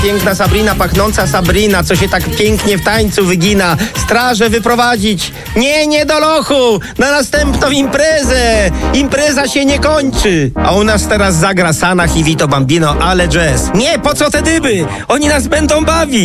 Piękna Sabrina, pachnąca Sabrina, co się tak pięknie w tańcu wygina. Straże wyprowadzić. Nie do lochu. Na następną imprezę. Impreza się nie kończy. A u nas teraz zagra Sanach i Vito Bambino, ale jazz. Nie, po co te dyby? Oni nas będą bawić.